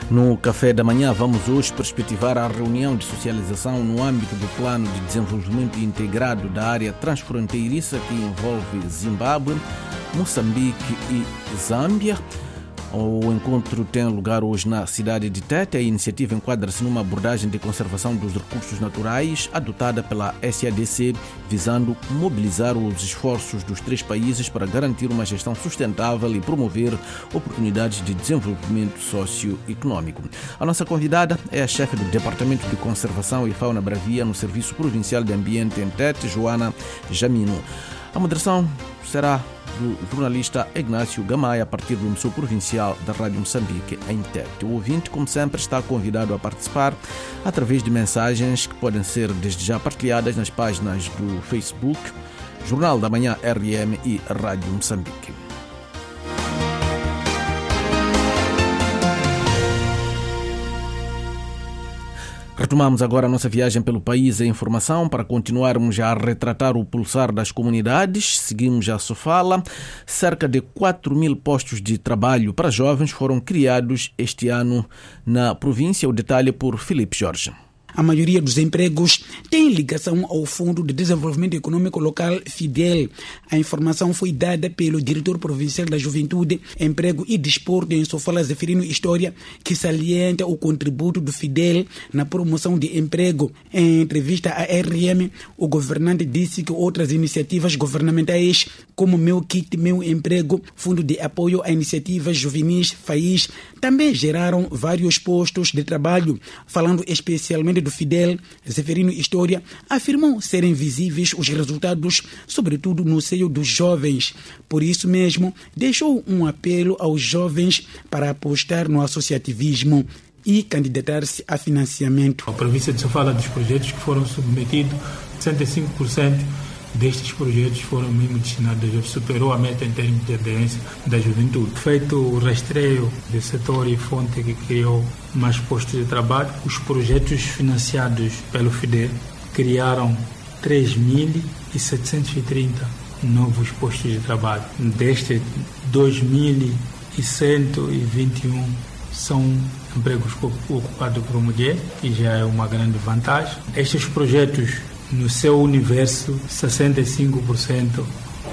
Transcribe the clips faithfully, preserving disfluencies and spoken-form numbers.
No Café da Manhã vamos hoje perspectivar a reunião de socialização no âmbito do Plano de Desenvolvimento Integrado da Área Transfronteiriça que envolve Zimbábue, Moçambique e Zâmbia. O encontro tem lugar hoje na cidade de Tete. A iniciativa enquadra-se numa abordagem de conservação dos recursos naturais adotada pela S A D C, visando mobilizar os esforços dos três países para garantir uma gestão sustentável e promover oportunidades de desenvolvimento socioeconômico. A nossa convidada é a chefe do Departamento de Conservação e Fauna Bravia no Serviço Provincial de Ambiente em Tete, Joana Jamino. A moderação será do jornalista Ignácio Gamaia, a partir do emissor provincial da Rádio Moçambique em Tete. O ouvinte, como sempre, está convidado a participar através de mensagens que podem ser desde já partilhadas nas páginas do Facebook, Jornal da Manhã R M e Rádio Moçambique. Retomamos agora a nossa viagem pelo país em informação para continuarmos a retratar o pulsar das comunidades. Seguimos a Sofala. Cerca de quatro mil postos de trabalho para jovens foram criados este ano na província. O detalhe por Filipe Jorge. A maioria dos empregos tem ligação ao Fundo de Desenvolvimento Econômico Local FIDEL. A informação foi dada pelo diretor provincial da Juventude, Emprego e Desporto em Sofala, Zeferino História, que salienta o contributo do FIDEL na promoção de emprego. Em entrevista à R M, o governante disse que outras iniciativas governamentais, como Meu Kit, Meu Emprego, Fundo de Apoio a Iniciativas Juvenis, FAIS, também geraram vários postos de trabalho. Falando especialmente do FIDEL, Zeferino História afirmou serem visíveis os resultados, sobretudo no seio dos jovens. Por isso mesmo, deixou um apelo aos jovens para apostar no associativismo e candidatar-se a financiamento. A província de Sofala, dos projetos que foram submetidos, sessenta e cinco por cento destes projetos foram mesmo destinados a jovens, superou a meta em termos de aderência da juventude. Feito o rastreio do setor e fonte que criou mais postos de trabalho, os projetos financiados pelo FIDEL criaram três mil setecentos e trinta novos postos de trabalho. Destes, dois mil cento e vinte e um são empregos ocupados por mulher, que já é uma grande vantagem. Estes projetos, no seu universo, sessenta e cinco por cento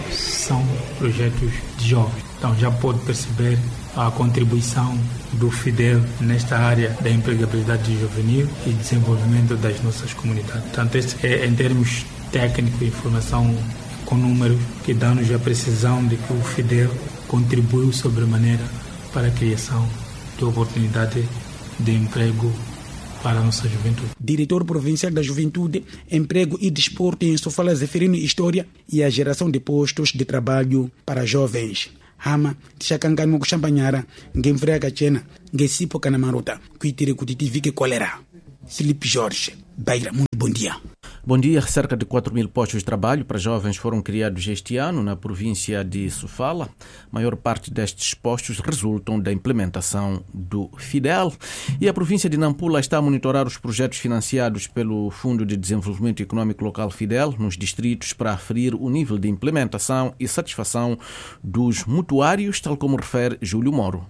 são projetos de jovens. Então já pode perceber a contribuição do FIDEL nesta área da empregabilidade juvenil e desenvolvimento das nossas comunidades. Portanto, este é, em termos técnicos, informação com números que dão-nos a precisão de que o FIDEL contribuiu sobremaneira para a criação de oportunidade de emprego para a nossa juventude. Diretor Provincial da Juventude, Emprego e Desporto em Sofala, Zeferino História, e a geração de postos de trabalho para jovens. Hama, Tchakangano Champanhara, Ngemfrega Chena, Ngesipo Canamarota, Kuitire Kutitivike Colera. Filipe Jorge, Baira, muito bom dia. Bom dia. Cerca de quatro mil postos de trabalho para jovens foram criados este ano na província de Sofala. A maior parte destes postos resultam da implementação do FIDEL. E a província de Nampula está a monitorar os projetos financiados pelo Fundo de Desenvolvimento Econômico Local FIDEL nos distritos para aferir o nível de implementação e satisfação dos mutuários, tal como refere Júlio Moro.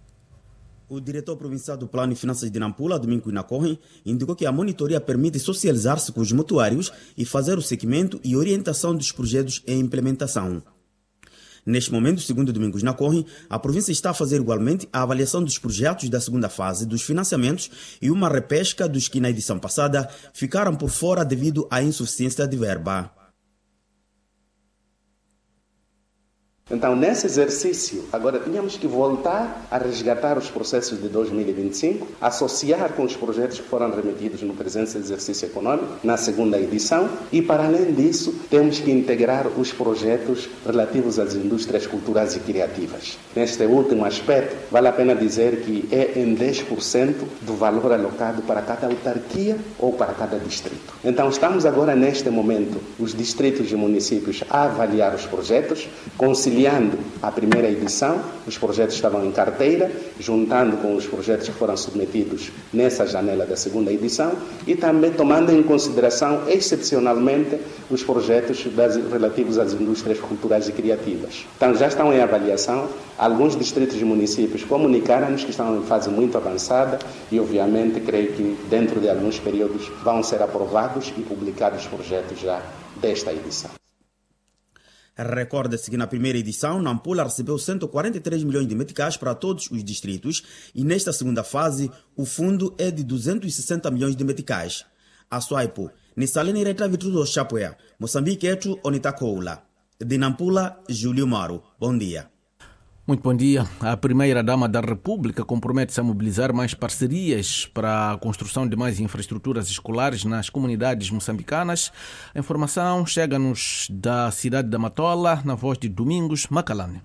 O diretor provincial do Plano e Finanças de Nampula, Domingo Inacorre, indicou que a monitoria permite socializar-se com os mutuários e fazer o seguimento e orientação dos projetos em implementação. Neste momento, segundo Domingos Inacorre, a província está a fazer igualmente a avaliação dos projetos da segunda fase dos financiamentos e uma repesca dos que na edição passada ficaram por fora devido à insuficiência de verba. Então, nesse exercício, agora tínhamos que voltar a resgatar os processos de dois mil e vinte e cinco, associar com os projetos que foram remetidos no presente exercício econômico, na segunda edição, e, para além disso, temos que integrar os projetos relativos às indústrias culturais e criativas. Neste último aspecto, vale a pena dizer que é em dez por cento do valor alocado para cada autarquia ou para cada distrito. Então, estamos agora, neste momento, os distritos e municípios a avaliar os projetos, conciliar conciliando a primeira edição, os projetos estavam em carteira, juntando com os projetos que foram submetidos nessa janela da segunda edição e também tomando em consideração, excepcionalmente, os projetos das, relativos às indústrias culturais e criativas. Então, já estão em avaliação. Alguns distritos e municípios comunicaram-nos que estão em fase muito avançada e, obviamente, creio que dentro de alguns períodos vão ser aprovados e publicados os projetos já desta edição. Recorda-se que na primeira edição, Nampula recebeu cento e quarenta e três milhões de meticais para todos os distritos e nesta segunda fase o fundo é de duzentos e sessenta milhões de meticais. A Suaipo, Nissalene Reta Vitrudo Chapoea, Moçambique Etu Onitacoula. De Nampula, Júlio Maro. Bom dia. Muito bom dia. A primeira-dama da República compromete-se a mobilizar mais parcerias para a construção de mais infraestruturas escolares nas comunidades moçambicanas. A informação chega-nos da cidade da Matola, na voz de Domingos Macalane.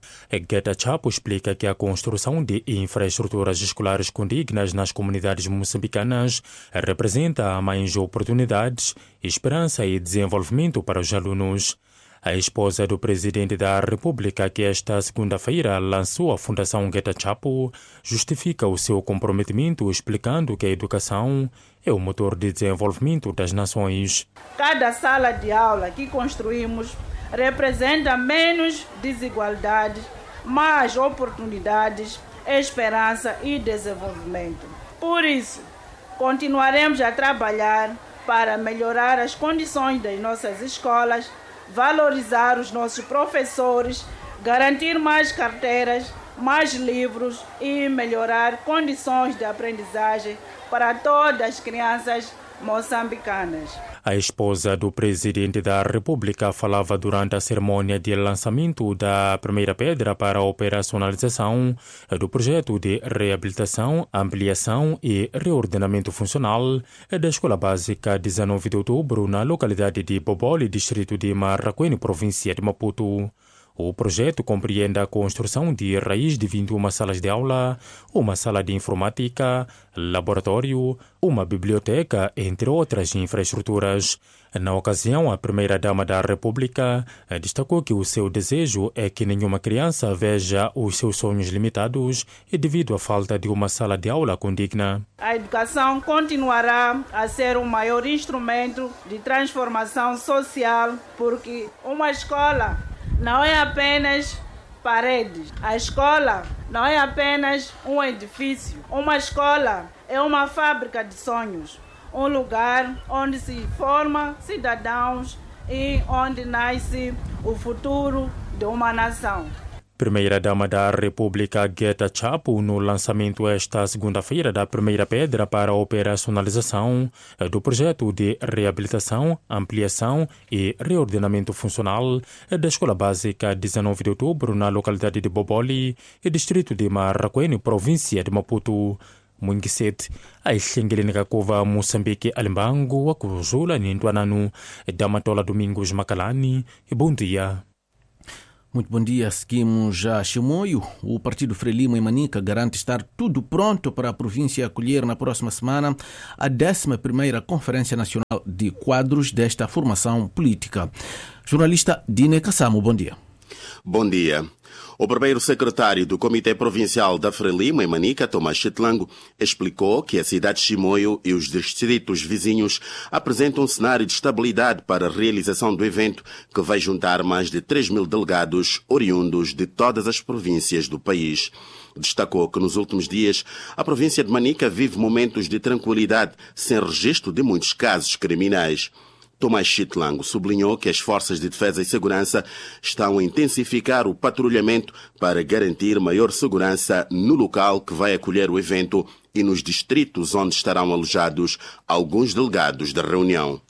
Geta Chapo explica que a construção de infraestruturas escolares condignas nas comunidades moçambicanas representa mais oportunidades, esperança e desenvolvimento para os alunos. A esposa do presidente da República, que esta segunda-feira lançou a Fundação Geta Chapo, justifica o seu comprometimento explicando que a educação é o motor de desenvolvimento das nações. Cada sala de aula que construímos representa menos desigualdades, mais oportunidades, esperança e desenvolvimento. Por isso, continuaremos a trabalhar para melhorar as condições das nossas escolas, valorizar os nossos professores, garantir mais carteiras, mais livros e melhorar condições de aprendizagem para todas as crianças moçambicanas. A esposa do presidente da República falava durante a cerimônia de lançamento da primeira pedra para a operacionalização do projeto de reabilitação, ampliação e reordenamento funcional da Escola Básica dezenove de outubro na localidade de Boboli, distrito de Marraquene, província de Maputo. O projeto compreende a construção de raiz de vinte e uma salas de aula, uma sala de informática, laboratório, uma biblioteca, entre outras infraestruturas. Na ocasião, a primeira-dama da República destacou que o seu desejo é que nenhuma criança veja os seus sonhos limitados e devido à falta de uma sala de aula condigna. A educação continuará a ser o maior instrumento de transformação social, porque uma escola não é apenas paredes. A escola não é apenas um edifício. Uma escola é uma fábrica de sonhos. Um lugar onde se forma cidadãos e onde nasce o futuro de uma nação. Primeira-dama da República Geta Chapo, no lançamento esta segunda-feira da primeira pedra para a operacionalização do projeto de reabilitação, ampliação e reordenamento funcional da Escola Básica dezenove de outubro na localidade de Boboli, distrito de Marraquene, província de Maputo. Mungiset, a Xengelenakova, Moçambique, Alimbango, a Cruzula, Nintuananu, da Matola Domingos Macalani. Bom dia. Muito bom dia. Seguimos a Chimoio. O Partido Frelimo e Manica garante estar tudo pronto para a província acolher na próxima semana a décima primeira Conferência Nacional de Quadros desta formação política. Jornalista Dine Kassamo, bom dia. Bom dia. O primeiro secretário do Comitê Provincial da Frelimo, em Manica, Tomás Chitlango, explicou que a cidade de Chimoio e os distritos vizinhos apresentam um cenário de estabilidade para a realização do evento, que vai juntar mais de três mil delegados oriundos de todas as províncias do país. Destacou que nos últimos dias a província de Manica vive momentos de tranquilidade, sem registro de muitos casos criminais. Tomás Chitlango sublinhou que as forças de defesa e segurança estão a intensificar o patrulhamento para garantir maior segurança no local que vai acolher o evento e nos distritos onde estarão alojados alguns delegados da reunião.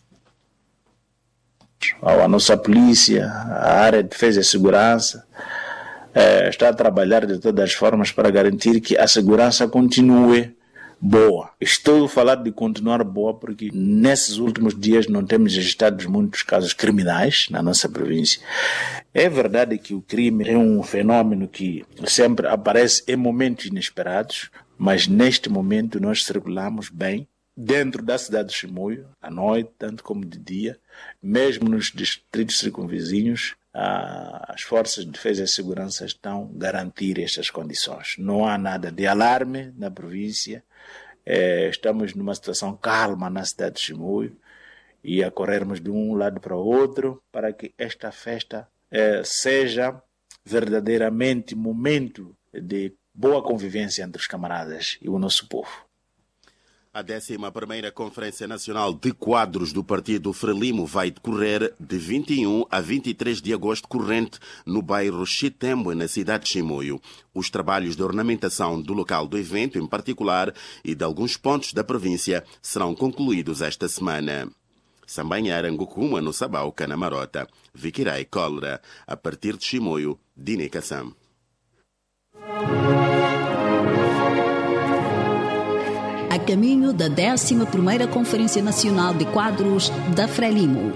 A nossa polícia, a área de defesa e segurança, eh, está a trabalhar de todas as formas para garantir que a segurança continue boa. Estou a falar de continuar boa porque nesses últimos dias não temos registrado muitos casos criminais na nossa província. É verdade que o crime é um fenômeno que sempre aparece em momentos inesperados, mas neste momento nós circulamos bem dentro da cidade de Chimoio, à noite, tanto como de dia, mesmo nos distritos circunvizinhos. as forças de defesa e segurança estão a garantir estas condições. Não há nada de alarme na província, estamos numa situação calma na cidade de Chimoio e a corrermos de um lado para o outro para que esta festa seja verdadeiramente momento de boa convivência entre os camaradas e o nosso povo. A décima primeira Conferência Nacional de Quadros do Partido Frelimo vai decorrer de vinte e um a vinte e três de agosto corrente no bairro Chitembo, na cidade de Chimoio. Os trabalhos de ornamentação do local do evento, em particular, e de alguns pontos da província, serão concluídos esta semana. Sambanhara Ngukuma, no Sabau, Canamarota. Vikirai Cólera, a partir de Chimoio, Dine Kassam. A caminho da décima primeira Conferência Nacional de Quadros da Frelimo.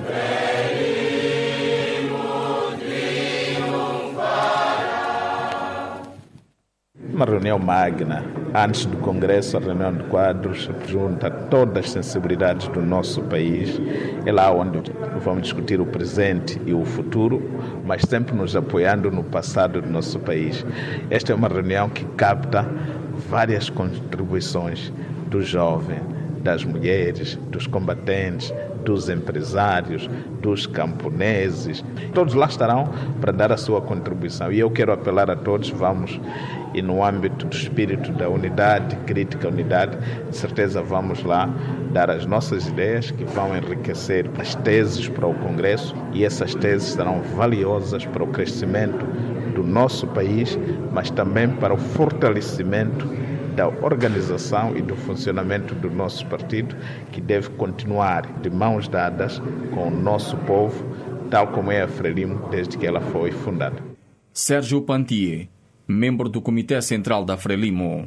Uma reunião magna. Antes do Congresso, a reunião de quadros junta todas as sensibilidades do nosso país. É lá onde vamos discutir o presente e o futuro, mas sempre nos apoiando no passado do nosso país. Esta é uma reunião que capta várias contribuições do jovem, das mulheres, dos combatentes, dos empresários, dos camponeses. Todos lá estarão para dar a sua contribuição. E eu quero apelar a todos, vamos, e no âmbito do espírito da unidade, crítica à unidade, de certeza vamos lá dar as nossas ideias que vão enriquecer as teses para o Congresso, e essas teses serão valiosas para o crescimento do nosso país, mas também para o fortalecimento da organização e do funcionamento do nosso partido, que deve continuar de mãos dadas com o nosso povo, tal como é a Frelimo desde que ela foi fundada. Sérgio Pantier, membro do Comitê Central da Frelimo.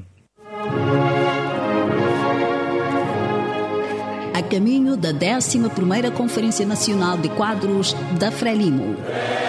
A caminho da décima primeira Conferência Nacional de Quadros da Frelimo.